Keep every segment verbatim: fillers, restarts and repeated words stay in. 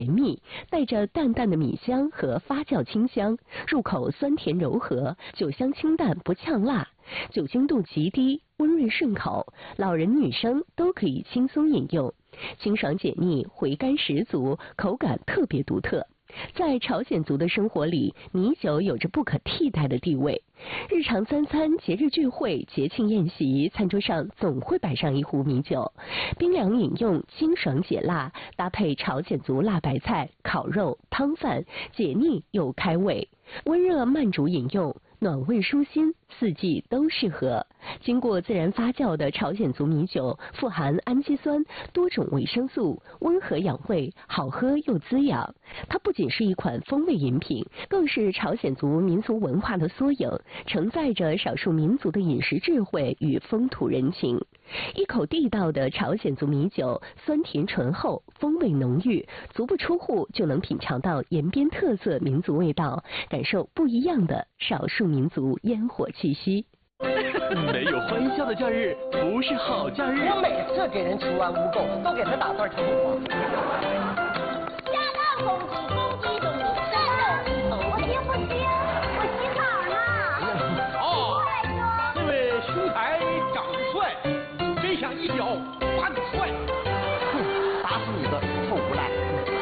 绵密，带着淡淡的米香和发酵清香，入口酸甜柔和，酒香清淡不呛辣，酒精度极低，温润顺口，老人女生都可以轻松饮用，清爽解腻，回甘十足，口感特别独特。在朝鲜族的生活里，米酒有着不可替代的地位。日常三餐、节日聚会、节庆宴席，餐桌上总会摆上一壶米酒，冰凉饮用，清爽解辣，搭配朝鲜族辣白菜、烤肉、汤饭，解腻又开胃。温热慢煮饮用，暖胃舒心，四季都适合。经过自然发酵的朝鲜族米酒，富含氨基酸、多种维生素，温和养胃，好喝又滋养。它不仅是一款风味饮品，更是朝鲜族民俗文化的缩影，承载着少数民族的饮食智慧与风土人情。一口地道的朝鲜族米酒，酸甜醇厚，风味浓郁，足不出户就能品尝到延边特色民族味道，感受不一样的少数民族烟火气息。 没有欢笑的假日不是好假日。 我每次给人除完污垢，都给他打段唱花。 下趟公鸡，公鸡中你山肉。我听不清，我洗澡呢。 哦，因为兄台长得帅，真想一脚把你踹。 哼，打死你个臭无赖！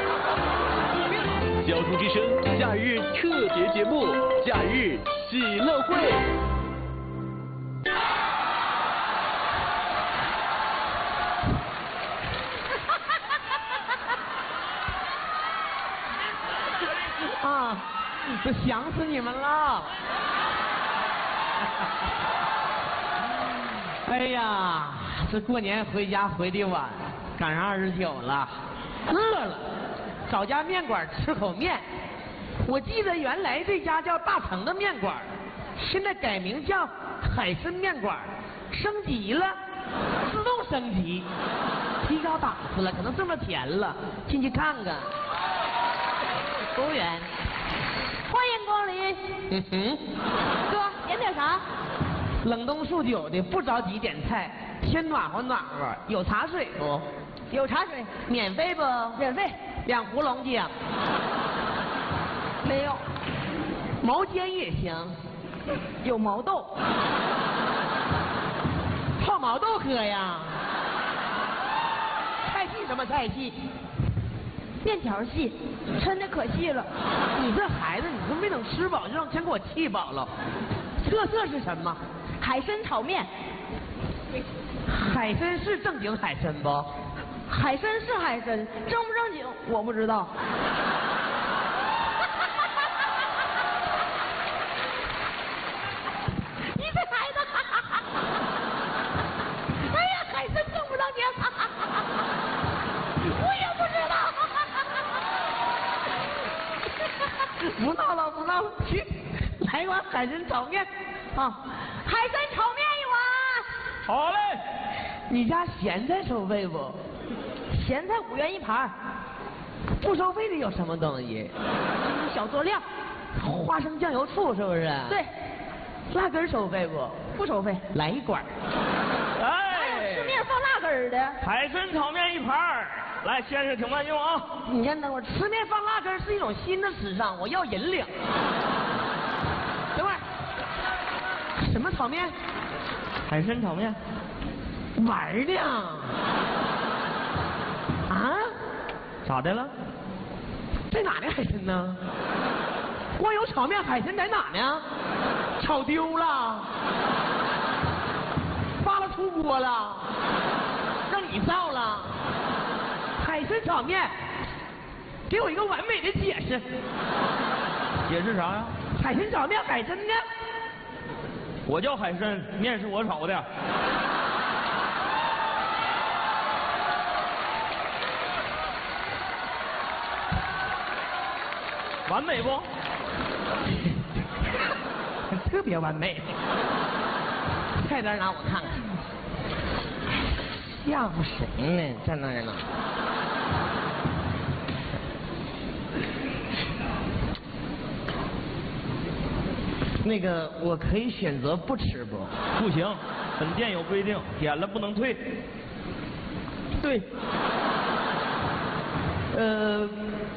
交通之声假日特别节目，假日喜乐会。 啊，这想死你们了！哎呀，这过年回家回的晚，赶上二十九了，饿了，找家面馆吃口面。我记得原来这家叫大成的面馆，现在改名叫海参面馆，升级了，自动升级，提高档次了，可能挣了钱了，进去看看。服务员， 欢迎光临。 嗯哼， 哥，点点啥？ 冷冻数九的，不着急点菜，先暖和暖和。有茶水不？ 有茶水， 免费不？ 免费。 两壶龙井。 没有。 毛尖也行。 有毛豆。 泡毛豆喝呀？菜系什么菜系？ 面条细，抻的可细了。 你这孩子，你说没等吃饱就让先给我气饱了。特色是什么？ 海参炒面。 海参是正经海参不？ 海参是海参，正不正经我不知道。你这孩子，哎呀，海参正不正经，我也不知道。 不闹了，不闹了，去，来一碗海参炒面啊！ 海参炒面一碗。 好嘞。 你家咸菜收费不？ 咸菜五元一盘。 不收费的有什么东西？ 小佐料。 花生酱油醋是不是？ 对。 辣根收费不？ 不收费。 来一管。 哎， 吃面放辣根的。 海参炒面一盘，来，先生请慢用啊。 你先等会儿，吃面放辣根是一种新的时尚，我要引领。等会儿，什么炒面？ 海参炒面。 玩呢？啊？ 咋的了？ 在哪呢？海参呢？光有炒面，海参在哪呢？炒丢了，发了出锅了，让你造了。海参炒面，给我一个完美的解释。 解释啥呀？ 海参炒面，海参呢？ 我叫海参，面是我炒的。完美不？ 特别完美。菜单拿我看看。吓唬谁呢？在那儿呢。那个，我可以选择不吃不？ 不行，本店有规定，点了不能退。 对。 呃，